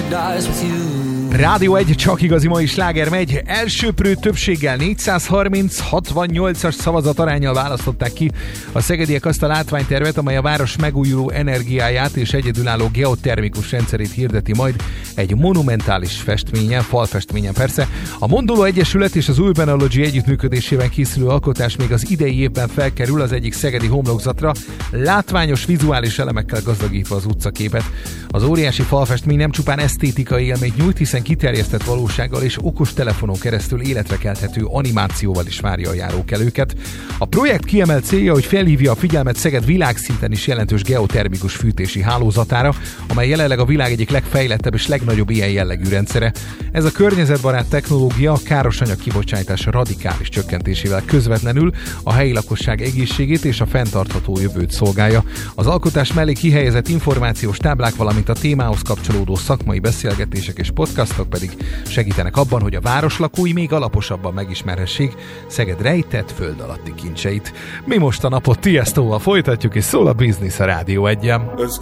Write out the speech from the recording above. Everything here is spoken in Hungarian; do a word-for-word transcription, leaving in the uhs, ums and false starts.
Rádió egy, csak igazi mai sláger megy. Elsőprő többséggel négyszázharminc hatvannyolcas szavazataránnyal választották ki a szegediek azt a látványtervet, amely a város megújuló energiáját és egyedülálló geotermikus rendszerét hirdeti majd egy monumentális festményen, falfestményen persze. A Mondoló Egyesület és az Urbanology együttműködésében készülő alkotás még az idei évben felkerül az egyik szegedi homlokzatra, látványos vizuális elemekkel gazdagítva az utcaképet. Az óriási falfestmény nem csupán esztétikai élményt nyújt, hiszen kiterjesztett valósággal és okos telefonon keresztül életre kelthető animációval is várja a járókelőket. A projekt kiemelt célja, hogy felhívja a figyelmet Szeged világszinten is jelentős geotermikus fűtési hálózatára, amely jelenleg a világ egyik legfejlettebb és legnagyobb ilyen jellegű rendszere. Ez a környezetbarát technológia a károsanyag kibocsátás radikális csökkentésével közvetlenül a helyi lakosság egészségét és a fenntartható jövőt szolgálja. Az alkotás mellé kihelyezett információs táblák, valamint a témához kapcsolódó szakmai beszélgetések és podcastok pedig segítenek abban, hogy a városlakói még alaposabban megismerhessék Szeged rejtett föld alatti kincseit. Mi most a napot Tiestóval folytatjuk, és szól a Business a Rádió egyen.